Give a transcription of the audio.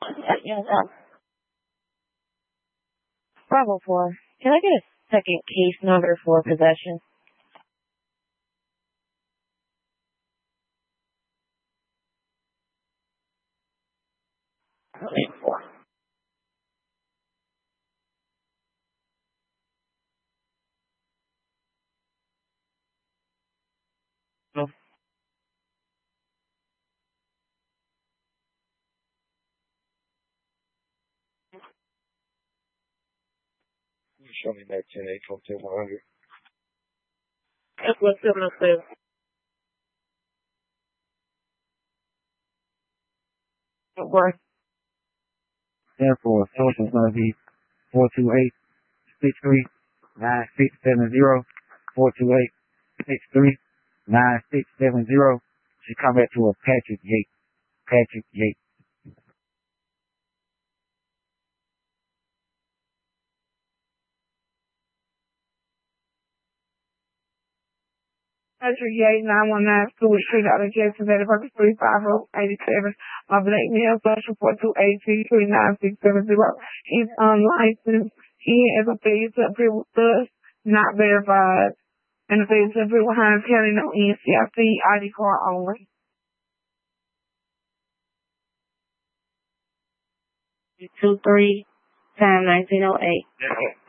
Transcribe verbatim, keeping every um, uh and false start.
Yes, um, Bravo four. Can I get a second case number for possession? Four. No. Show me that ten eight from ten one hundred. That's what seven oh seven. Worth. Therefore, social is going to be four two eight six three nine six seven zero. four two eight six three nine six seven zero. Should come back to a Patrick Yates. Patrick Yates. Patrick Yates, nine one nine Stewart Street, out of Jackson, Valley, Purpose three five oh eight seven. My black male, social four two eight six three nine six seven zero. He's unlicensed. He has a face up here with us, not verified. And the face up here with Hines County, no N C I C, I D card only. Two three time nineteen oh eight.